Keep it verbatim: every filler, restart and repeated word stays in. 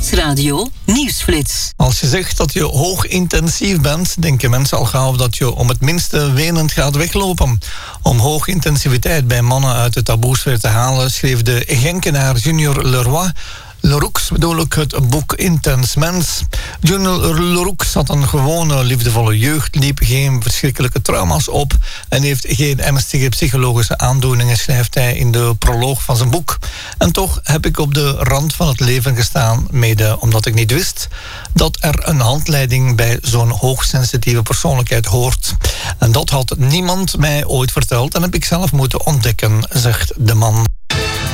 Nieuwsradio Nieuwsflits. Als je zegt dat je hoogintensief bent, denken mensen al gauw dat je om het minste wenend gaat weglopen. Om hoogintensiviteit bij mannen uit de taboesfeer te halen, schreef de Genkenaar Junior Leroy Leroux bedoel ik het boek Intens Mens. Junior Leroux had een gewone, liefdevolle jeugd, liep geen verschrikkelijke trauma's op en heeft geen ernstige psychologische aandoeningen, schrijft hij in de proloog van zijn boek. En toch heb ik op de rand van het leven gestaan, mede omdat ik niet wist dat er een handleiding bij zo'n hoogsensitieve persoonlijkheid hoort. En dat had niemand mij ooit verteld en heb ik zelf moeten ontdekken, zegt de man.